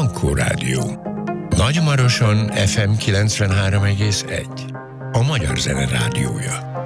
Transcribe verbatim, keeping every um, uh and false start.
Ankó Rádió. Nagymaroson ef em kilencvenhárom egész egy. A Magyar Zene Rádiója.